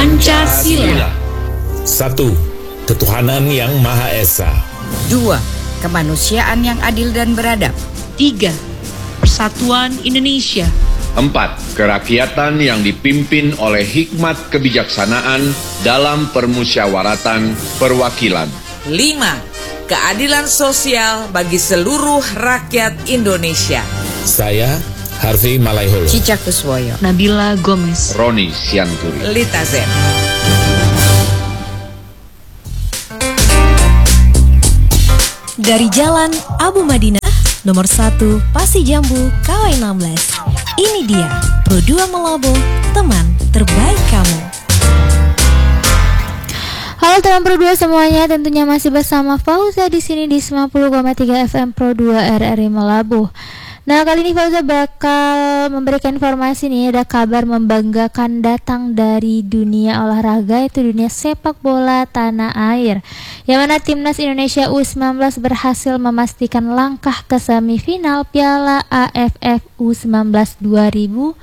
Pancasila. 1. Ketuhanan yang Maha Esa. 2. Kemanusiaan yang adil dan beradab. 3. Persatuan Indonesia. 4. Kerakyatan yang dipimpin oleh hikmat kebijaksanaan dalam permusyawaratan perwakilan. 5. Keadilan sosial bagi seluruh rakyat Indonesia. Saya, Harvey Malaiholo. Cica Kuswoyo. Nabila Gomez. Roni Sianturi. Lita Zen. Dari Jalan Abu Madinah, nomor 1, Pasi Jambu, KW 16. Ini dia, Pro 2 Melobo, teman terbaik kamu. Halo teman Pro 2 semuanya, tentunya masih bersama Fauza di sini di 90,3 FM Pro 2 RRI Melabuh. Nah, kali ini Fauza bakal memberikan informasi nih, ada kabar membanggakan datang dari dunia olahraga, yaitu dunia sepak bola tanah air. Yang mana timnas Indonesia U19 berhasil memastikan langkah ke semifinal Piala AFF U19 2026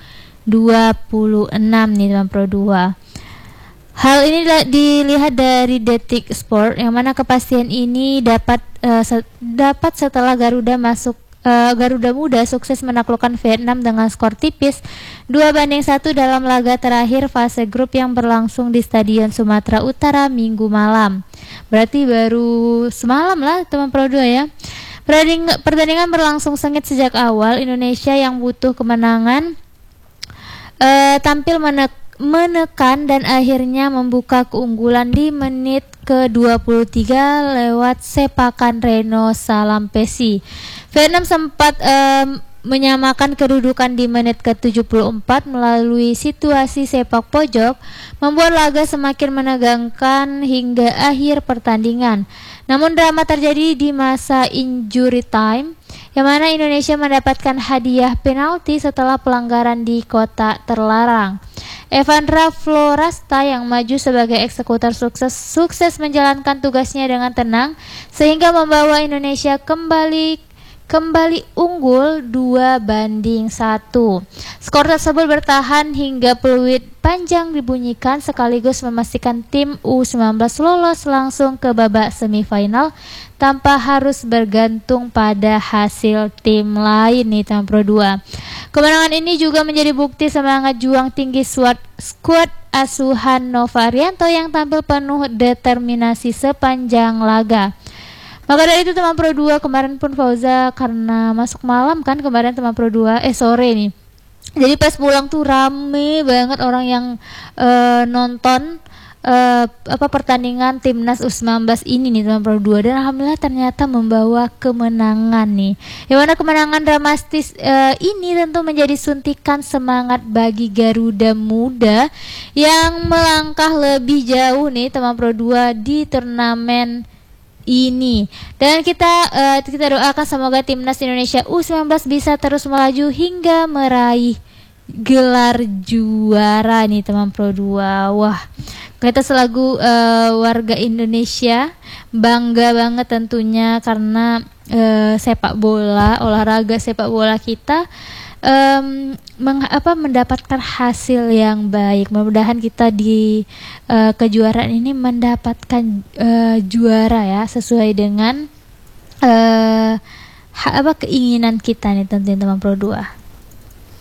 nih teman Pro 2. Hal ini dilihat dari Detik Sport, yang mana kepastian ini dapat setelah Garuda Muda sukses menaklukkan Vietnam dengan skor tipis 2-1 dalam laga terakhir fase grup yang berlangsung di Stadion Sumatera Utara Minggu malam. Berarti baru semalam lah teman Pro 2 ya. Pertandingan berlangsung sengit sejak awal. Indonesia yang butuh kemenangan tampil menekan dan akhirnya membuka keunggulan di menit ke-23 lewat sepakan Reno Salampesi. Vietnam sempat menyamakan kedudukan di menit ke-74 melalui situasi sepak pojok, membuat laga semakin menegangkan hingga akhir pertandingan. Namun drama terjadi di masa injury time, yang mana Indonesia mendapatkan hadiah penalti setelah pelanggaran di kotak terlarang. Evandra Florasta yang maju sebagai eksekutor sukses menjalankan tugasnya dengan tenang sehingga membawa Indonesia kembali unggul 2-1. Skor tersebut bertahan hingga peluit panjang dibunyikan sekaligus memastikan tim U19 lolos langsung ke babak semifinal tanpa harus bergantung pada hasil tim lain nih teman Pro 2. Kemenangan ini juga menjadi bukti semangat juang tinggi skuad asuhan Nova Arianto yang tampil penuh determinasi sepanjang laga. Maka dari itu teman Pro 2, kemarin pun Fauza karena masuk malam kan kemarin teman Pro 2 sore nih. Jadi pas pulang tuh rame banget orang yang nonton pertandingan timnas U19 ini nih teman Pro 2, dan alhamdulillah ternyata membawa kemenangan nih. Yang mana kemenangan dramatis ini tentu menjadi suntikan semangat bagi Garuda Muda yang melangkah lebih jauh nih teman Pro 2 di turnamen ini. Dan kita doakan semoga timnas Indonesia U19 bisa terus melaju hingga meraih gelar juara nih teman Pro 2. Wah, kita selaku warga Indonesia bangga banget tentunya karena olahraga sepak bola kita mendapatkan hasil yang baik. Mudah-mudahan kita di kejuaraan ini mendapatkan juara ya, sesuai dengan keinginan kita nih tentunya teman Pro 2.